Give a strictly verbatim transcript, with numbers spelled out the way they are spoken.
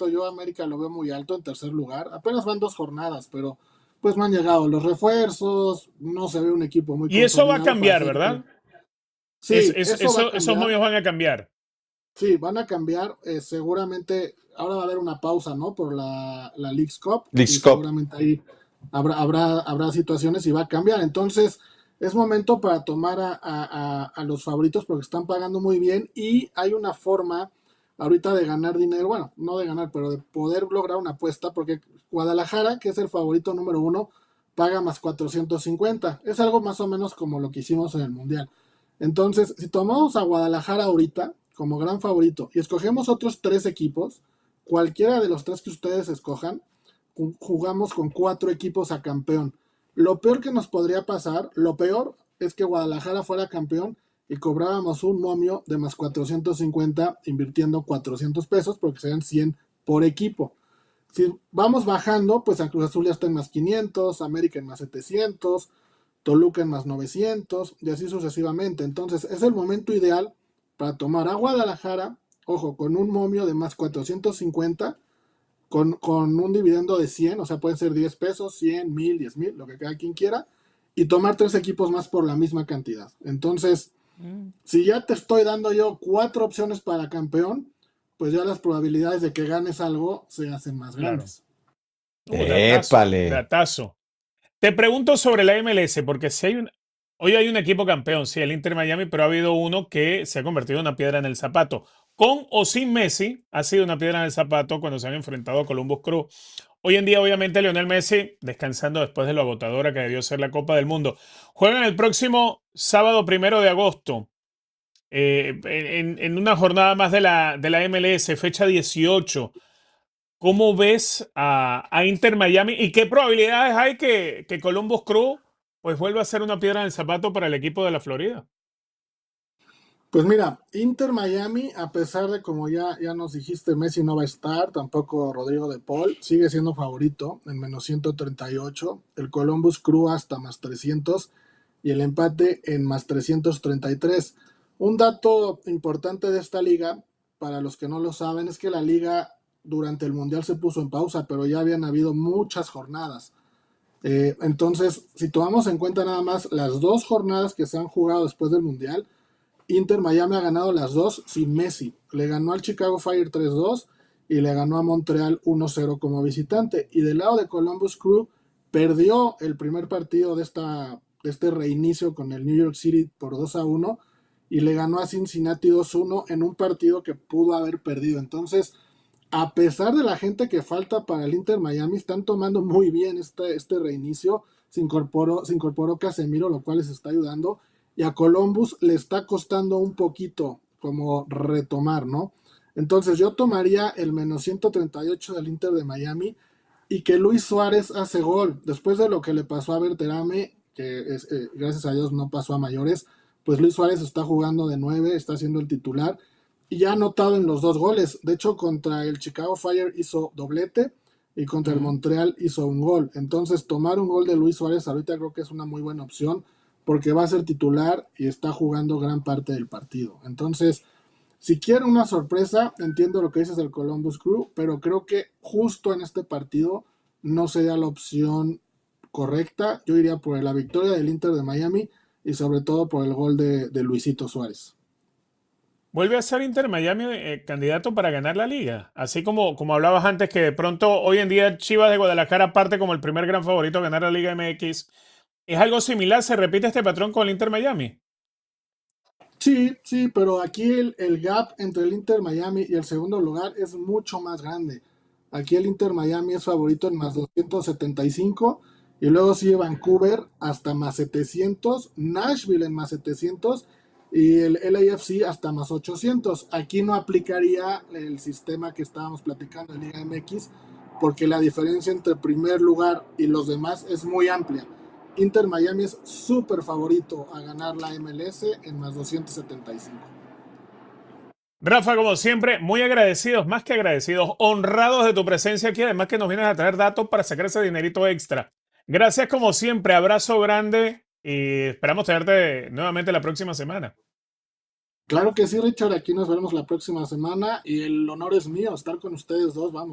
insisto, yo a América lo veo muy alto en tercer lugar. Apenas van dos jornadas, pero pues no han llegado los refuerzos, no se ve un equipo muy Y eso va a consolidado para cambiar, hacer que... ¿verdad? Es, Sí, es, eso va a eso, esos cambiar. momios van a cambiar. Sí, van a cambiar. Eh, seguramente ahora va a haber una pausa, ¿no? Por la, la Leagues Cup y Leagues Cup. seguramente ahí habrá, habrá, habrá situaciones y va a cambiar. Entonces, es momento para tomar a, a, a los favoritos porque están pagando muy bien y hay una forma ahorita de ganar dinero, bueno, no de ganar, pero de poder lograr una apuesta porque Guadalajara, que es el favorito número uno, paga más cuatrocientos cincuenta. Es algo más o menos como lo que hicimos en el Mundial. Entonces, si tomamos a Guadalajara ahorita como gran favorito y escogemos otros tres equipos, cualquiera de los tres que ustedes escojan, jugamos con cuatro equipos a campeón. Lo peor que nos podría pasar, lo peor es que Guadalajara fuera campeón y cobrábamos un momio de más cuatrocientos cincuenta invirtiendo cuatrocientos pesos porque serían cien por equipo. Si vamos bajando, pues a Cruz Azul ya está en más quinientos, América en más setecientos, Toluca en más novecientos y así sucesivamente. Entonces es el momento ideal para tomar a Guadalajara, ojo, con un momio de más cuatrocientos cincuenta, con, con un dividendo de cien, o sea, pueden ser diez pesos, cien, mil, diez mil, lo que cada quien quiera, y tomar tres equipos más por la misma cantidad. Entonces, mm. si ya te estoy dando yo cuatro opciones para campeón, pues ya las probabilidades de que ganes algo se hacen más grandes. Claro. Uh, datazo, datazo. Te pregunto sobre la M L S, porque si hay un, hoy hay un equipo campeón, sí, el Inter Miami, pero ha habido uno que se ha convertido en una piedra en el zapato. Con o sin Messi, ha sido una piedra en el zapato cuando se han enfrentado a Columbus Crew. Hoy en día, obviamente, Lionel Messi, descansando después de lo agotadora que debió ser la Copa del Mundo. Juegan el próximo sábado primero de agosto, eh, en, en una jornada más de la, de la M L S, fecha dieciocho. ¿Cómo ves a, a Inter Miami y qué probabilidades hay que, que Columbus Crew pues vuelva a ser una piedra en el zapato para el equipo de la Florida? Pues mira, Inter Miami, a pesar de como ya, ya nos dijiste, Messi no va a estar, tampoco Rodrigo de Paul, sigue siendo favorito en menos ciento treinta y ocho, el Columbus Crew hasta más trescientos y el empate en más trescientos treinta y tres. Un dato importante de esta liga, para los que no lo saben, es que la liga durante el Mundial se puso en pausa, pero ya habían habido muchas jornadas. Eh, entonces, si tomamos en cuenta nada más las dos jornadas que se han jugado después del Mundial, Inter Miami ha ganado las dos sin Messi. Le ganó al Chicago Fire tres dos y le ganó a Montreal uno cero como visitante. Y del lado de Columbus Crew, perdió el primer partido de, esta, de este reinicio con el New York City por dos a uno y le ganó a Cincinnati dos uno en un partido que pudo haber perdido. Entonces, a pesar de la gente que falta para el Inter Miami, están tomando muy bien este, este reinicio. Se incorporó, se incorporó Casemiro, lo cual les está ayudando. Y a Columbus le está costando un poquito como retomar, ¿no? Entonces yo tomaría el menos ciento treinta y ocho del Inter de Miami y que Luis Suárez hace gol. Después de lo que le pasó a Berterame, que es, eh, gracias a Dios no pasó a mayores, pues Luis Suárez está jugando de nueve, está siendo el titular y ya ha anotado en los dos goles. De hecho, contra el Chicago Fire hizo doblete y contra uh-huh. el Montreal hizo un gol. Entonces, tomar un gol de Luis Suárez ahorita creo que es una muy buena opción porque va a ser titular y está jugando gran parte del partido. Entonces, si quieren una sorpresa, entiendo lo que dices del Columbus Crew, pero creo que justo en este partido no sería la opción correcta. Yo iría por la victoria del Inter de Miami y sobre todo por el gol de, de Luisito Suárez. ¿Vuelve a ser Inter Miami eh, candidato para ganar la liga? Así como, como hablabas antes, que de pronto hoy en día Chivas de Guadalajara parte como el primer gran favorito a ganar la Liga M X. ¿Es algo similar? ¿Se repite este patrón con el Inter Miami? Sí, sí, pero aquí el, el gap entre el Inter Miami y el segundo lugar es mucho más grande. Aquí el Inter Miami es favorito en más doscientos setenta y cinco y luego sigue Vancouver hasta más setecientos, Nashville en más setecientos y el L A F C hasta más ochocientos. Aquí no aplicaría el sistema que estábamos platicando en Liga M X porque la diferencia entre primer lugar y los demás es muy amplia. Inter Miami es súper favorito a ganar la M L S en más doscientos setenta y cinco. Rafa, como siempre, muy agradecidos, más que agradecidos, honrados de tu presencia aquí, además que nos vienes a traer datos para sacar ese dinerito extra. Gracias como siempre, abrazo grande y esperamos tenerte nuevamente la próxima semana. Claro que sí, Richard, aquí nos veremos la próxima semana y el honor es mío estar con ustedes dos, vamos.